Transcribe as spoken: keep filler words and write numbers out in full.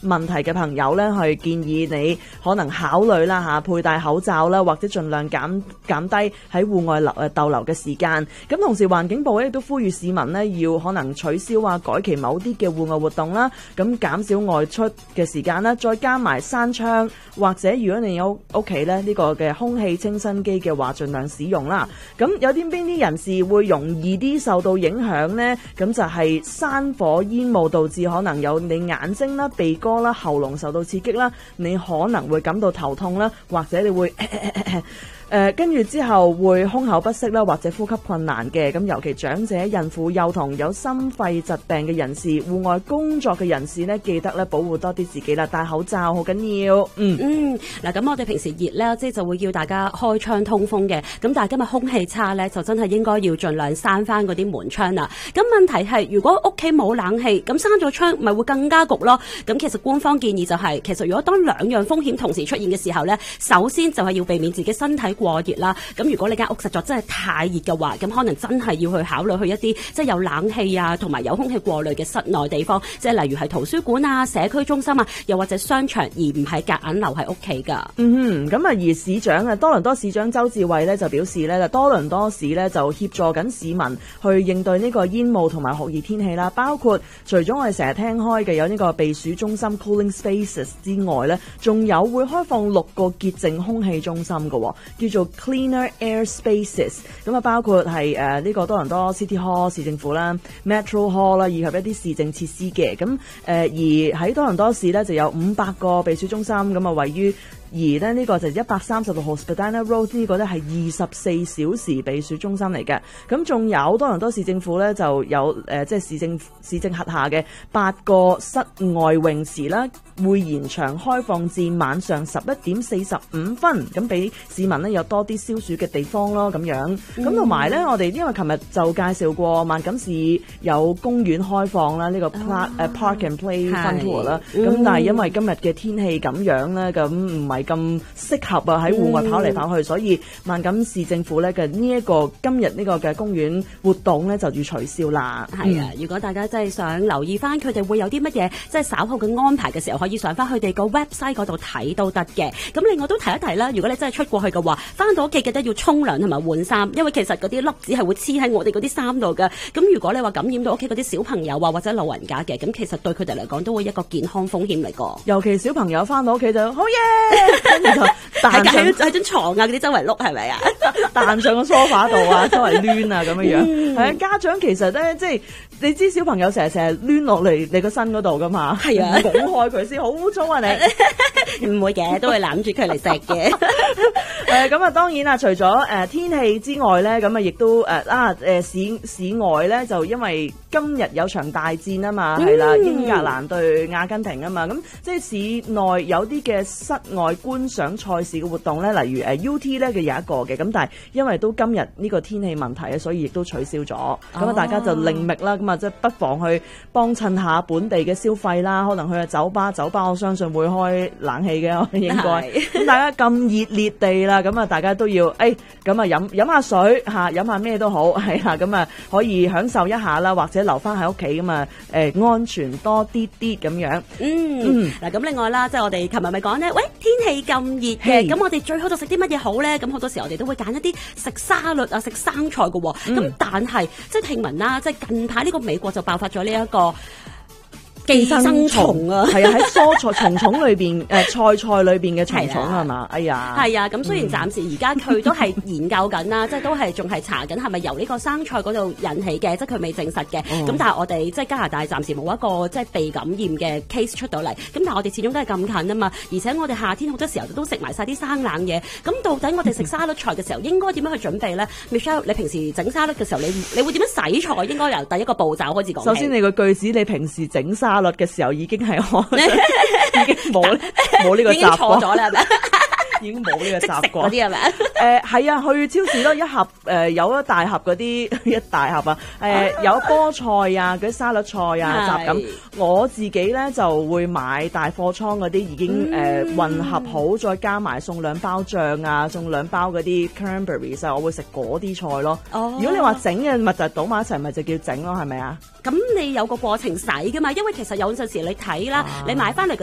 問題嘅朋友咧，去建議你可能考慮啦嚇，佩戴口罩啦，或者盡量減減低喺戶外留誒逗留嘅時間。咁同時環境部咧亦都呼籲市民咧要可能取消啊、改期某啲嘅戶外活動啦，咁減少外出嘅時間啦，再加埋閂窗，或者如果你有屋企咧呢個嘅空氣清新機嘅話，盡量使用啦。咁有啲邊啲人士會容易啲受到影響呢？咁就係山火煙霧導致可能有你眼睛啦、鼻哥啦、喉嚨受到刺激啦，你可能會感到頭痛啦，或者你會誒誒誒誒誒跟住之後會胸口不適啦，或者呼吸困難嘅。咁尤其長者、孕婦、幼童、有心肺疾病嘅人士、戶外工作嘅人士呢，記得咧保護多啲自己啦，戴口罩好緊要。嗯嗯，嗱咁我哋平時熱咧，即係就會叫大家開窗通風嘅。咁但係今日空氣差咧，就真係應該要盡量閂翻嗰啲門窗啦。咁問題係，如果屋企冇冷氣，咁閂咗窗咪會更加焗咯。咁其實官方建議就係、是，其實如果當兩樣風險同時出現嘅時候咧，首先就係要避免自己身體過熱啦。咁如果你間屋實在真係太熱嘅話，咁可能真係要去考慮去一啲即係有冷氣啊，同埋有空氣過濾嘅室內地方，即係例如係圖書館啊、社區中心啊，又或者商場，而唔係夾硬留喺屋企噶。 嗯哼，咁啊，而市長啊，多倫多市長周志偉咧就表示咧，多倫多市咧就協助緊市民去應對呢個煙霧同埋酷熱天氣啦，包括除咗我哋成日聽開嘅有呢個避暑中心 cooling spaces 之外咧，仲有會開放六個潔淨空氣中心嘅，叫做 cleaner air spaces。咁啊，包括係誒呢個多倫多 City Hall 市政府啦、Metro Hall 啦，以及一啲市政設施嘅。咁誒、呃、而喺多倫多市咧就有五百個避暑中心，咁啊位於。而咧呢個就一百三十六號 Spadina Road 呢個咧係二十四小時避暑中心嚟嘅。咁仲有多倫多市政府咧就有誒、呃、即係市政市政轄下嘅八個室外泳池啦，會延長開放至晚上十一點四十五分，咁俾市民咧有多啲消暑嘅地方咯咁樣。咁同埋咧，我哋因為琴日就介紹過萬錦市有公園開放啦，呢、這個 Park、uh, Park and Play Fun Tour 啦。咁、嗯、但係因為今日嘅天氣咁樣咧，咁唔係咁適合啊喺戶外跑嚟跑去，嗯、所以萬錦市政府咧嘅呢一個今日呢個嘅公園活動咧就要取消啦。 係啊，如果大家真係想留意翻佢哋會有啲乜嘢，即係稍後嘅安排嘅時候，可以上翻佢哋個 website 嗰度睇都得嘅。咁另外都提一提啦，如果你真係出過去嘅話，翻到屋企記得要沖涼同埋換衫，因為其實嗰啲粒子係會黐喺我哋嗰啲衫度嘅。咁如果你話感染到屋企嗰啲小朋友啊或者老人家嘅，咁其實對佢哋嚟講都會一個健康風險嚟個。 尤其小朋友翻到屋企就好嘢，跟住就彈上喺張床啊嗰啲周圍碌係咪啊？ 彈上個梳化度啊，周圍攣啊咁樣樣。係、嗯、啊，家長其實咧，即係你知小朋友成日成日攣落嚟你個身嗰度噶嘛？係啊，拱開佢先，好污糟啊你！ 唔會嘅，都會攬住佢嚟食嘅。 誒咁啊，當然啦，除咗誒、呃、天氣之外咧，咁啊亦都誒、呃、啊誒、呃、市市外咧，就因為今日有場大戰啊嘛，係、嗯、啦，英格蘭對阿根廷啊嘛，咁即係市內有啲嘅室外觀賞賽事嘅活動咧，例如誒 U T 咧嘅有一個嘅，咁但係因為都今日呢個天氣問題啊，所以亦都取消咗。咁啊、哦，大家就另覓啦，咁啊即係不妨去幫襯下本地嘅消費啦，可能去下酒吧，酒吧我相信會開冷氣嘅，應該。咁大家咁熱烈地啦，咁啊大家都要誒，咁啊飲飲下水嚇，飲下咩都好，係啦，咁啊可以享受一下啦，或者留翻喺屋企咁啊誒安全多啲啲咁樣。 嗯，嗱咁、嗯、另外啦，即係我哋琴日咪講咧，喂天氣咁熱嘅，咁、hey. 我哋最好就食啲乜嘢好咧？咁好多時候我哋都會揀一啲食沙律啊、食生菜嘅喎。咁、嗯、但係即係聽聞啦，即係近排呢個美國就爆發咗呢一個寄生蟲啊，係啊，喺蔬菜蟲蟲裏邊，誒、呃、菜菜裏邊嘅蟲蟲係嘛？哎呀，係啊，咁雖然暫時而家佢都係研究緊啦，即係都係仲係查緊係咪由呢個生菜嗰度引起嘅，即係佢未證實嘅。咁、嗯、但係我哋即係加拿大暫時冇一個即係被感染嘅 case 出到嚟。咁但係我哋始終都係咁近啊嘛，而且我哋夏天好多時候都食埋晒啲生冷嘢。咁到底我哋食沙律菜嘅時候應該點樣去準備咧？Michelle，你平時整沙律嘅時候，你你會點樣洗菜？應該由第一個步驟開始講。首先，你個句子，你平時整沙律嘅時候已經係我已經冇冇呢個習慣，已經錯咗啦，係咪？已經冇呢個習慣嗰啲係咪？誒係啊，去超市咯，一盒誒、呃、有一大盒嗰啲一大盒啊，誒、呃、有菠菜啊，嗰啲沙律菜啊雜咁。我自己咧就會買大貨倉嗰啲已經誒、呃嗯、混合好，再加埋送兩包醬啊，送兩包嗰啲 cranberries 啊，我會食嗰啲菜咯。哦，如果你話整嘅咪就倒埋一齊，咪就叫整咯，係咪啊？咁你有個過程洗噶嘛？因為其實有陣時你睇啦，啊、你買翻嚟。